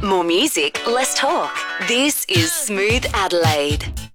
More music, less talk. This is Smooth Adelaide.